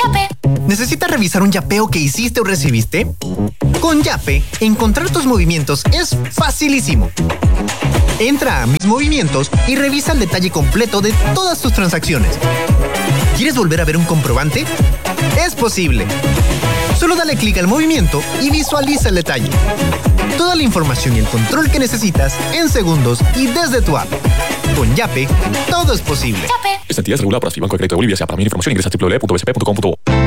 Yape. ¿Necesitas revisar un yapeo que hiciste o recibiste? Con Yape, encontrar tus movimientos es facilísimo. Entra a Mis Movimientos y revisa el detalle completo de todas tus transacciones. ¿Quieres volver a ver un comprobante? Es posible. Solo dale clic al movimiento y visualiza el detalle. Toda la información y el control que necesitas en segundos y desde tu app. Con Yape, todo es posible. Yape. Esta entidad es regulada por ASFI, Banco de Crédito de Bolivia. Para mayor información ingresa a www.bcp.com.bo.